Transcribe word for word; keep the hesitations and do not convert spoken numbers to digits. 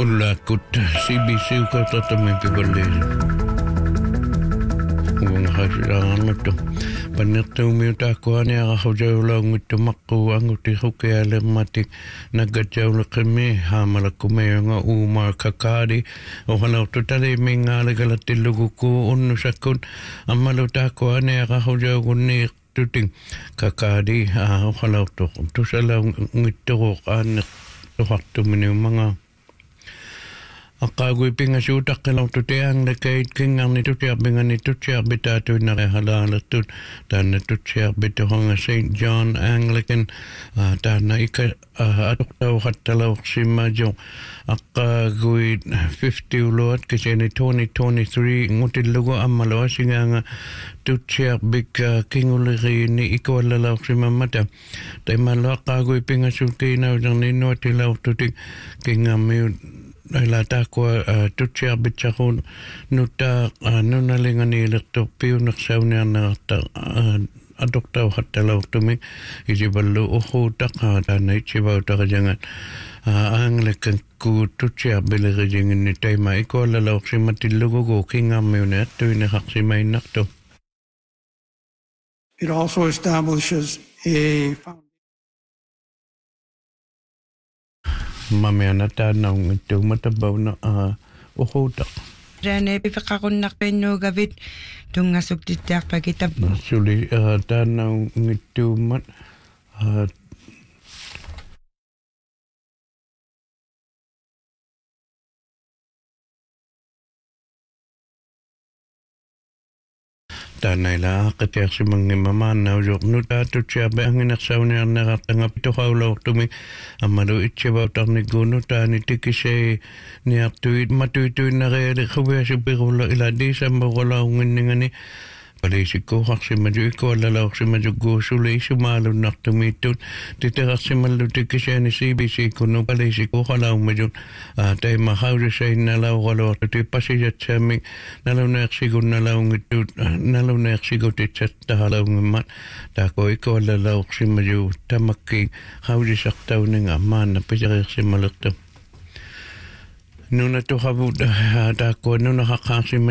Ulla kut sibisi ukata mimpi balleri. Uang hasirangan itu. Panirtu miuta kuani aga hujaulah ngitu makku anguti hukiale mati nagajaulah kami hamala kumeyanga umar kakadi ohalau tutale mingale galatiluguku unnusakun amaluta kuani aga hujau kunni tuting kakadi ohalau tu tusala ngitu kan waktu mini mga Akagui pinga siuta kelau tuteang lekait kingang ni tutia bingan ni tutia bita tu nare halala tut dan tutia bita honga Saint John Anglican dan ika aduk tau hatalau simajo akagui fifty uloat keseni twenty twenty-three ngutil lugu amalo asinganga tutia bika kinguliri ni iko lalau simamata tai malo akagui pinga siuti na udang ni nuati lau tutik kingamiu Ila takwa tutsia bitchakun nuta nunalinga ni lekto piu naksaunya na ta adokta hatalau tumi ijibalu uhu takha dan ichibau takajangan anglekan ku tutsia bilega jingin ni taima iko lalau simati lugu kinga meune tuine haksima inakto. It also establishes a Mamaya ta nang ito matabaw na uhutak. Rane pipakakunak penyo gabit tung ngasuk titak pagitab. Suli ta nang ito mat Tanay la katiyak si mga maman na ujok nuta tutsiya ba ang inaksaw niya nakatanga pito kaulaw tumi amado itsiya ba utang ni gunuta ni tikisay ni aktuit matuitoy na kaya di kawaya si pikula iladi sa mawala ungin nga ni Palisik ko kaksi maju iko alalaw si maju gusuli sumalo nak tumitun titirak si malutik kasi ni C B C kuno palisik ko kalaw maju tay mahaw say nalaw kalaw tuti pasiyat sa aming nalaw na yaksigod nalaw ngitut nalaw na yaksigod itchat tahalaw ngamat tako iko alalaw si maju tamaki haw di saktaw ng aman na pisarik si malaktaw Nuna to habut tako nuna kakasi